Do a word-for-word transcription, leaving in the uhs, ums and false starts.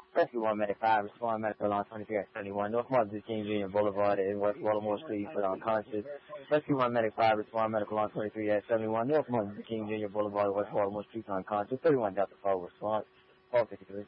Rescue one Medic five, respond medical on twenty-three at seventy-one, North Martin Luther King Junior Boulevard in West Baltimore Street for unconscious. Rescue one Medic five, respond medical on twenty-three at seventy-one, North Martin Luther King Junior Boulevard, West Baltimore Street for unconscious. thirty-one Delta four, response, four fifty-three.